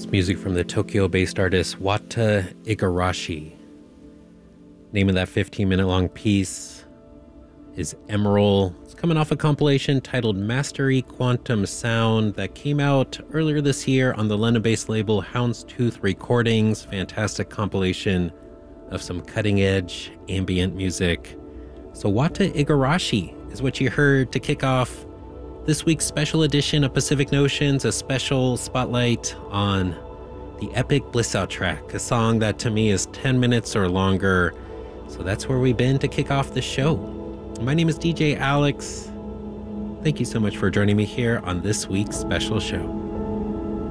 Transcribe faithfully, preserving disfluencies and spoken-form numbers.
Music from the Tokyo-based artist Wata Igarashi. Name of that fifteen minute long piece is Emerald. It's coming off a compilation titled Mastery Quantum Sound that came out earlier this year on the London-based label Houndstooth Recordings. Fantastic compilation of some cutting-edge ambient music. So Wata Igarashi is what you heard to kick off this week's special edition of Pacific Notions, a special spotlight on the epic Bliss Out track, a song that to me is ten minutes or longer. So that's where we've been to kick off the show. My name is D J Alex. Thank you so much for joining me here on this week's special show.